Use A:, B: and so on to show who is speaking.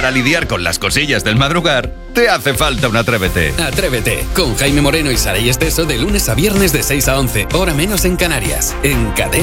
A: para lidiar con las cosillas del madrugar, te hace falta un Atrévete.
B: Atrévete, con Jaime Moreno y Saray Esteso de lunes a viernes de 6 a 11, hora menos en Canarias, en Cadena.